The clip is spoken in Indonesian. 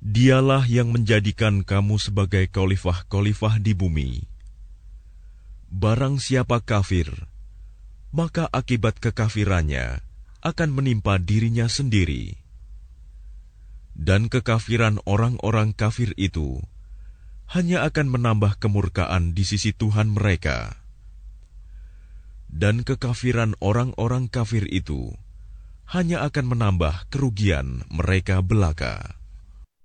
Dialah yang menjadikan kamu sebagai khalifah-khalifah di bumi. Barang siapa kafir, maka akibat kekafirannya akan menimpa dirinya sendiri. Dan kekafiran orang-orang kafir itu hanya akan menambah kemurkaan di sisi Tuhan mereka. Dan kekafiran orang-orang kafir itu hanya akan menambah kerugian mereka belaka.